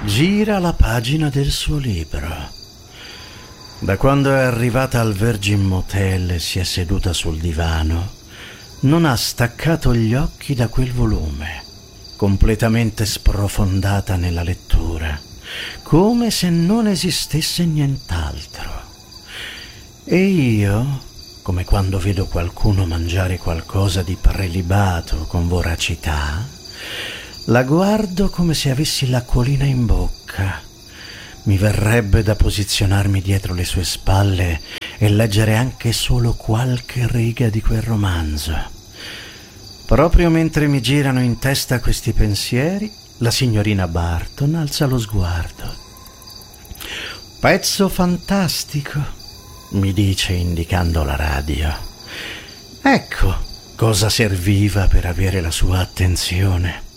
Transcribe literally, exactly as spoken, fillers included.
gira la pagina del suo libro. Da quando è arrivata al Virgin Motel e si è seduta sul divano, non ha staccato gli occhi da quel volume, completamente sprofondata nella lettura, come se non esistesse nient'altro. E io, come quando vedo qualcuno mangiare qualcosa di prelibato con voracità, la guardo come se avessi l'acquolina in bocca. Mi verrebbe da posizionarmi dietro le sue spalle e leggere anche solo qualche riga di quel romanzo. Proprio mentre mi girano in testa questi pensieri, la signorina Barton alza lo sguardo. «Pezzo fantastico», mi dice indicando la radio. Ecco cosa serviva per avere la sua attenzione.